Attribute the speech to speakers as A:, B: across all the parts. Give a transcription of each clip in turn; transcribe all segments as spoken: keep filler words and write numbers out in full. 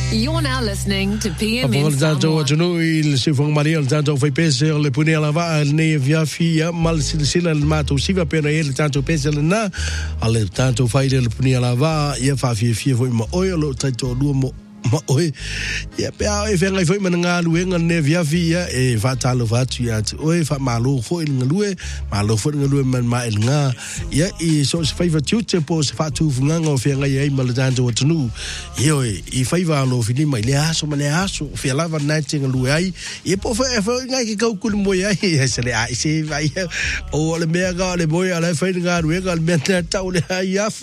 A: You're now listening to P M
B: Apol tanto atuno il sifong Maria tanto foi pese le punia lava ne via fia mal silsila il mato siva pena ele tanto pese na ale tanto fai le punia lava ia fa fia fia foi ma oio lo tanto du mo ma oi ia pe ai venga foi mananga luenga ne via via e va talo va tu ya oi fa malo foi ngalue malo foi ngalue man ma nga ia i so se fai va tu te po se fa tu funanga o venga ia mal tanto tunu io i fai va lo fini mai le aso ma le aso fe lava night ngalue ai e po fa fa nga ki kau kul mo ia se le ai se vai o le mega le boy ala fai nga luenga al menta tau le ai afu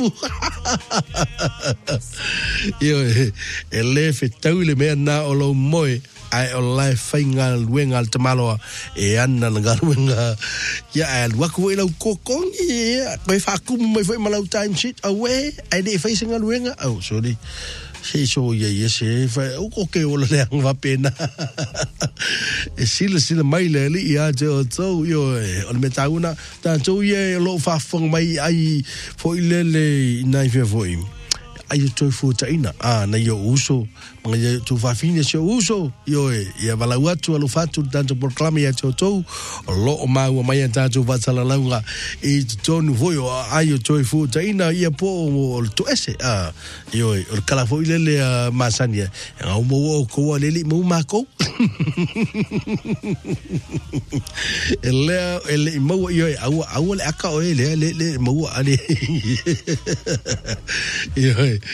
B: io le fe tau le mea na o lo moe ai o lai whainga luenga al tamaloa e ana nga luenga ia ai waku e lau kokongi koe whakumu mai whai malau time sheet awe ai de whaisinga luenga oh sorry se so ia ia se whai o koke o le leang wapena e sila sila mai le li ia te o tau io e o le me tauna tantou ia lo whawhong mai ai fo i lele nai whea fo i ai toi futa ina ah na yo uso mga yo tu fa fine se uso yo e ya vala watu alu fatu tanto proclame ya toto lo o ma o mai tanto va sala langa e tonu voyo ai toi futa ina ia po to ese ah yo o kala fo ile le masania nga mo ko le li mo ma ko ele ele mo yo au au le aka o ele le mo ale yo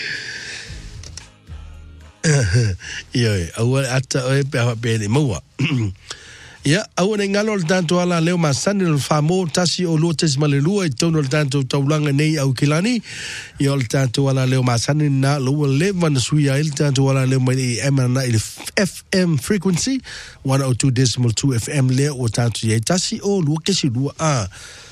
B: Ia, au ata o e peha pene maua. Ia, au ne ngalo le tanto ala leo masani le whamo tasi o lotes malelua i tono le tanto taulanga nei au kilani. Ia le tanto ala leo masani na lua le manasuia il tanto ala leo mai i emana i F M frequency one oh two point two F M leo o tanto ia tasi o lua kesi lua a.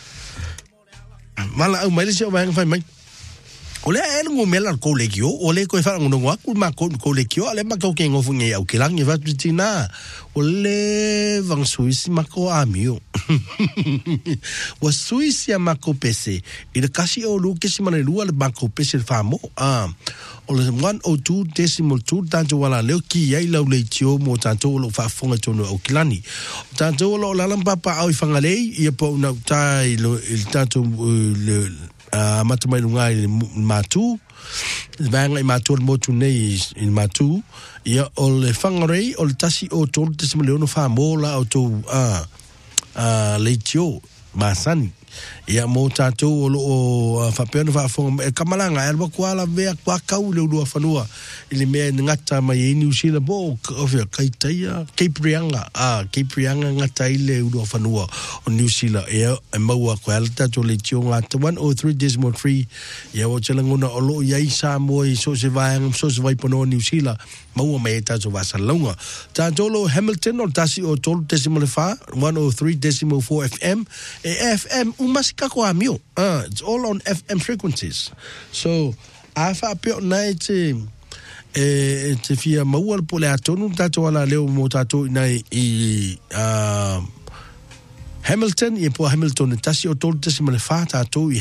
B: Mala au mai le se o vanga fai mai. Ole e ngo mela ko lekio ole ko fa ngo ngwa ku ma ko ko lekio ale ma ko ke ngo funge au kilang va tina ole vang suisi ma ko amio wa suisi ma ko pese il kasi o lu ke si mane lu ale banco pese famo ah ole one oh two point two tanto wala le ki ai la le tio mo tanto lo fa fonga tono au kilani tanto lo la lampa pa au fangale ia po na tai lo il tanto le Uh, matu mai lunga i matu vanga i matu mo tu nei i matu ia o le whangarei o le tasi o tolu te sima leono wha mola o tō uh, uh, leitio masani ia mo tātou o lo o whapeona whaafonga e kamalanga e alwa kuala vea kua kau leo lua whanua i le mea ngata mai e New Zealand bo ofia kaitaia Keiprianga ah Keiprianga ngata i le lua whanua o New Zealand e e maua koe ala tātou le tio ngata one oh three point three ia o telangona o lo iai sa mo i so se vaianga so se vai pono New Zealand maua mai e tātou vasa launga tātou lo Hamilton o tasi o tolu decimal fa one oh three point four F M e F M umasika ko amio uh, it's all on F M frequencies so afa pio nai te e te fia maua po le atonu tato ala leo mo tato nai i uh, Hamilton i po Hamilton tasi o tolu decimal fa tato